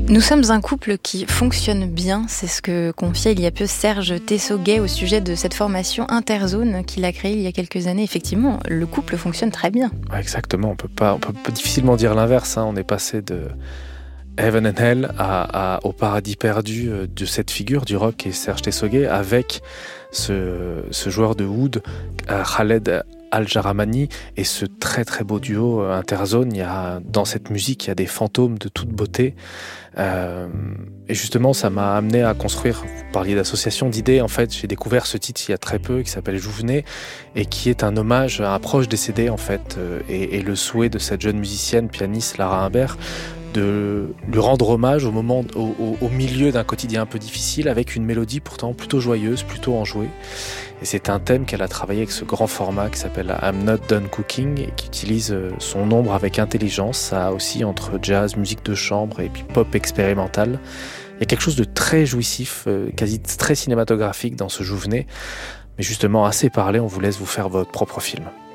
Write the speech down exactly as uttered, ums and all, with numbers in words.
Nous sommes un couple qui fonctionne bien, c'est ce que confiait il y a peu Serge Tessoguet au sujet de cette formation Interzone qu'il a créée il y a quelques années. Effectivement, le couple fonctionne très bien. Ouais, exactement, on peut pas, on peut difficilement dire l'inverse, hein. On est passé de Heaven and Hell à, à, au paradis perdu de cette figure du rock qui est Serge Tessoguet avec ce, ce joueur de oud, Khaled Al-Jaramani, et ce très très beau duo Interzone. Il y a, dans cette musique, il y a des fantômes de toute beauté. Euh, et justement, ça m'a amené à construire, vous parliez d'association, d'idées. En fait, j'ai découvert ce titre il y a très peu, qui s'appelle Jouvenet, et qui est un hommage à un proche décédé, en fait, euh, et, et le souhait de cette jeune musicienne, pianiste Lara Humbert, de lui rendre hommage au moment, au, au, au milieu d'un quotidien un peu difficile, avec une mélodie pourtant plutôt joyeuse, plutôt enjouée. Et c'est un thème qu'elle a travaillé avec ce grand format qui s'appelle I'm Not Done Cooking et qui utilise son ombre avec intelligence. Ça aussi entre jazz, musique de chambre et puis pop expérimental. Il y a quelque chose de très jouissif, quasi très cinématographique dans ce Jouvenet. Mais justement, assez parlé, on vous laisse vous faire votre propre film.